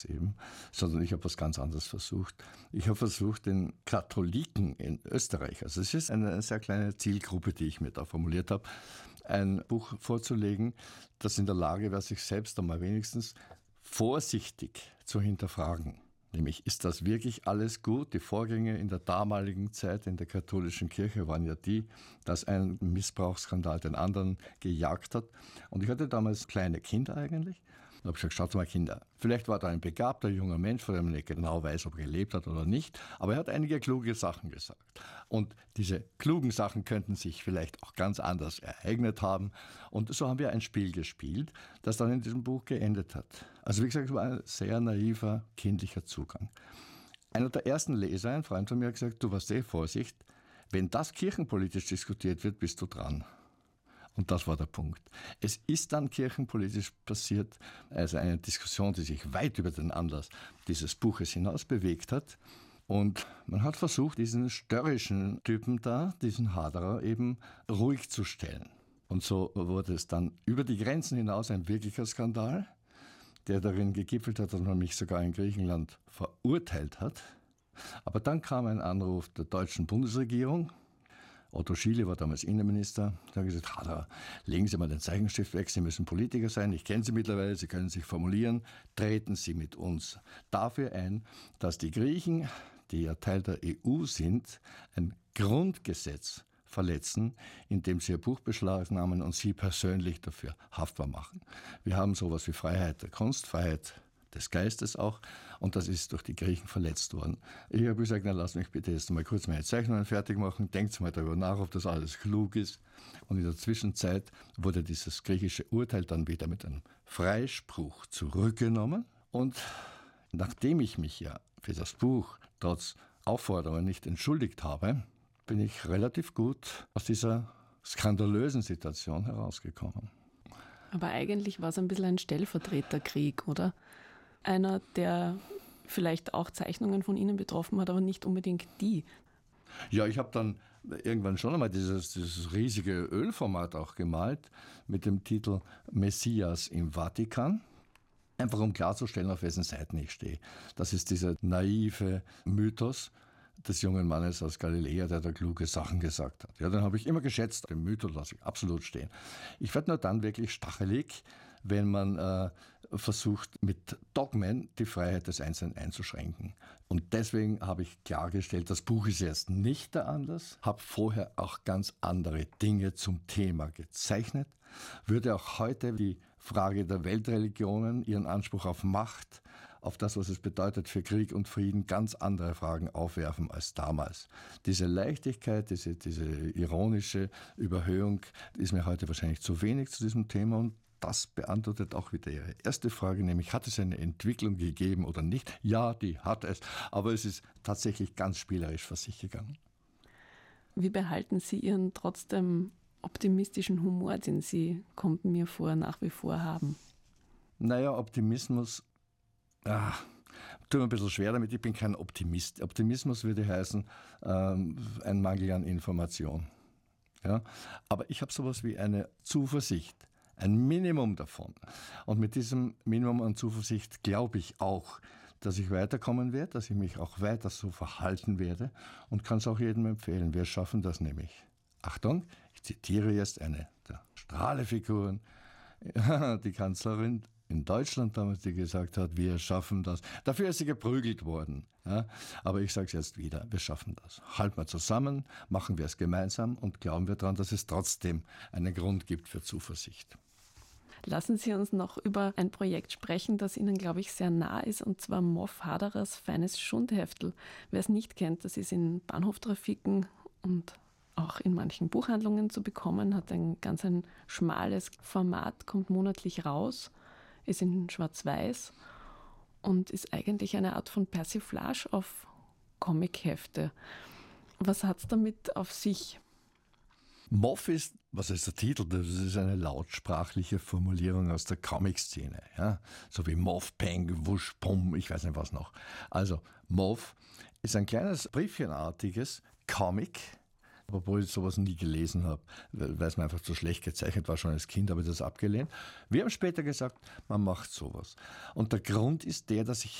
eben, sondern ich habe was ganz anderes versucht. Ich habe versucht, den Katholiken in Österreich, also es ist eine sehr kleine Zielgruppe, die ich mir da formuliert habe, ein Buch vorzulegen, das in der Lage wäre, sich selbst einmal wenigstens vorsichtig zu hinterfragen. Nämlich, ist das wirklich alles gut? Die Vorgänge in der damaligen Zeit in der katholischen Kirche waren ja die, dass ein Missbrauchsskandal den anderen gejagt hat. Und ich hatte damals kleine Kinder eigentlich. Da habe ich gesagt, schaut mal Kinder, vielleicht war da ein begabter junger Mensch, von dem man nicht genau weiß, ob er gelebt hat oder nicht, aber er hat einige kluge Sachen gesagt. Und diese klugen Sachen könnten sich vielleicht auch ganz anders ereignet haben. Und so haben wir ein Spiel gespielt, das dann in diesem Buch geendet hat. Also wie gesagt, es war ein sehr naiver, kindlicher Zugang. Einer der ersten Leser, ein Freund von mir, hat gesagt, du warst Vorsicht, wenn das kirchenpolitisch diskutiert wird, bist du dran. Und das war der Punkt. Es ist dann kirchenpolitisch passiert, also eine Diskussion, die sich weit über den Anlass dieses Buches hinaus bewegt hat. Und man hat versucht, diesen störrischen Typen da, diesen Haderer eben ruhig zu stellen. Und so wurde es dann über die Grenzen hinaus ein wirklicher Skandal, der darin gegipfelt hat, dass man mich sogar in Griechenland verurteilt hat. Aber dann kam ein Anruf der deutschen Bundesregierung. Otto Schiele war damals Innenminister. Der hat gesagt, Haderer, legen Sie mal den Zeichenstift weg, Sie müssen Politiker sein. Ich kenne Sie mittlerweile, Sie können sich formulieren. Treten Sie mit uns dafür ein, dass die Griechen, die ja Teil der EU sind, ein Grundgesetz verletzen, indem sie ihr Buch beschlagnahmen und Sie persönlich dafür haftbar machen. Wir haben sowas wie Freiheit der Kunst, Freiheit des Geistes auch, und das ist durch die Griechen verletzt worden. Ich habe gesagt, na, lass mich bitte jetzt mal kurz meine Zeichnungen fertig machen, denkt mal darüber nach, ob das alles klug ist. Und in der Zwischenzeit wurde dieses griechische Urteil dann wieder mit einem Freispruch zurückgenommen. Und nachdem ich mich ja für das Buch trotz Aufforderungen nicht entschuldigt habe, bin ich relativ gut aus dieser skandalösen Situation herausgekommen. Aber eigentlich war es ein bisschen ein Stellvertreterkrieg, oder? Einer, der vielleicht auch Zeichnungen von Ihnen betroffen hat, aber nicht unbedingt die. Ja, ich habe dann irgendwann schon einmal dieses riesige Ölformat auch gemalt mit dem Titel Messias im Vatikan. Einfach um klarzustellen, auf wessen Seiten ich stehe. Das ist dieser naive Mythos des jungen Mannes aus Galiläa, der da kluge Sachen gesagt hat. Ja, den habe ich immer geschätzt, den Mythos lasse ich absolut stehen. Ich werde nur dann wirklich stachelig, wenn man versucht, mit Dogmen die Freiheit des Einzelnen einzuschränken. Und deswegen habe ich klargestellt, das Buch ist jetzt nicht der Anlass, habe vorher auch ganz andere Dinge zum Thema gezeichnet, würde auch heute die Frage der Weltreligionen, ihren Anspruch auf Macht, auf das, was es bedeutet für Krieg und Frieden, ganz andere Fragen aufwerfen als damals. Diese Leichtigkeit, diese ironische Überhöhung ist mir heute wahrscheinlich zu wenig zu diesem Thema, und das beantwortet auch wieder Ihre erste Frage, nämlich hat es eine Entwicklung gegeben oder nicht? Ja, die hat es, aber es ist tatsächlich ganz spielerisch vor sich gegangen. Wie behalten Sie Ihren trotzdem optimistischen Humor, den Sie, kommt mir vor, nach wie vor haben? Naja, Optimismus, tut mir ein bisschen schwer damit, ich bin kein Optimist. Optimismus würde heißen, ein Mangel an Information. Ja? Aber ich habe sowas wie eine Zuversicht. Ein Minimum davon. Und mit diesem Minimum an Zuversicht glaube ich auch, dass ich weiterkommen werde, dass ich mich auch weiter so verhalten werde, und kann es auch jedem empfehlen. Wir schaffen das nämlich. Achtung, ich zitiere jetzt eine der Strahlefiguren, die Kanzlerin in Deutschland damals, die gesagt hat, wir schaffen das. Dafür ist sie geprügelt worden. Ja? Aber ich sage es jetzt wieder, wir schaffen das. Halten wir zusammen, machen wir es gemeinsam und glauben wir daran, dass es trotzdem einen Grund gibt für Zuversicht. Lassen Sie uns noch über ein Projekt sprechen, das Ihnen, glaube ich, sehr nah ist, und zwar Moff Haderers feines Schundheftel. Wer es nicht kennt, das ist in Bahnhoftrafiken und auch in manchen Buchhandlungen zu bekommen, hat ein schmales Format, kommt monatlich raus, ist in Schwarz-Weiß und ist eigentlich eine Art von Persiflage auf Comichefte. Was hat es damit auf sich? Moff ist, was ist der Titel? Das ist eine lautsprachliche Formulierung aus der Comic-Szene. Ja? So wie Moff, Peng, Wusch, Pum, ich weiß nicht was noch. Also Moff ist ein kleines briefchenartiges Comic, obwohl ich sowas nie gelesen habe, weil es mir einfach zu schlecht gezeichnet war. Schon als Kind habe ich das abgelehnt. Wir haben später gesagt, man macht sowas. Und der Grund ist der, dass ich